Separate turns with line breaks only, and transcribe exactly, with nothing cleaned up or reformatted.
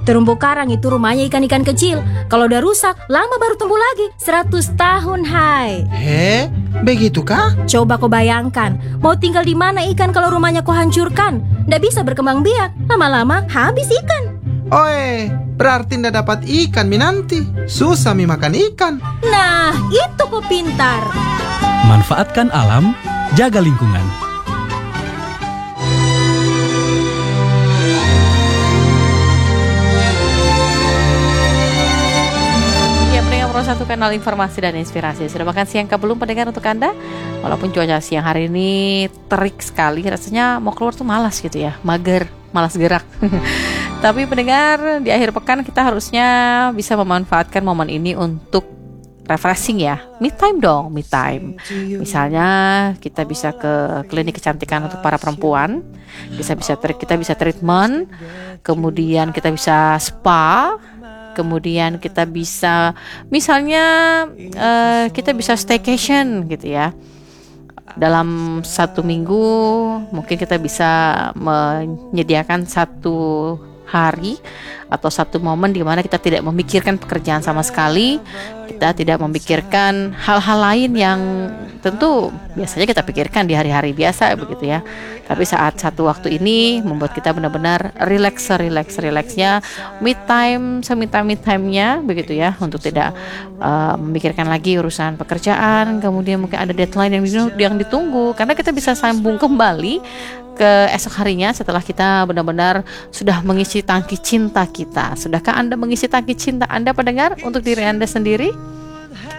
Terumbu karang itu rumahnya ikan-ikan kecil. Kalau udah rusak, lama baru tumbuh lagi. Seratus tahun, hai.
He, begitu kah?
Coba kau bayangkan, mau tinggal di mana ikan kalau rumahnya kau hancurkan? Nggak bisa berkembang biak. Lama-lama habis ikan.
Oe, berarti ndak dapat ikan mi nanti. Susah mi makan ikan.
Nah, itu kau pintar.
Manfaatkan alam, jaga lingkungan.
Pro satu kanal informasi dan inspirasi. Sudah makan siang kah belum pendengar untuk Anda? Walaupun cuaca siang hari ini terik sekali, rasanya mau keluar tuh malas gitu ya, mager, malas gerak. Tapi pendengar, di akhir pekan kita harusnya bisa memanfaatkan momen ini untuk refreshing ya. Me time dong, me time. Misalnya kita bisa ke klinik kecantikan untuk para perempuan, bisa bisa kita bisa treatment, kemudian kita bisa spa. Kemudian kita bisa misalnya uh, kita bisa staycation gitu ya. Dalam satu minggu mungkin kita bisa menyediakan satu hari atau satu momen di mana kita tidak memikirkan pekerjaan sama sekali. Kita tidak memikirkan hal-hal lain yang tentu biasanya kita pikirkan di hari-hari biasa begitu ya. Tapi saat satu waktu ini membuat kita benar-benar relax, relax, relaxnya, me time, semi time, me time-nya begitu ya, untuk tidak uh, memikirkan lagi urusan pekerjaan, kemudian mungkin ada deadline yang yang ditunggu, karena kita bisa sambung kembali ke esok harinya setelah kita benar-benar sudah mengisi tangki cinta kita. Sudahkah Anda mengisi tangki cinta Anda pendengar untuk diri Anda sendiri?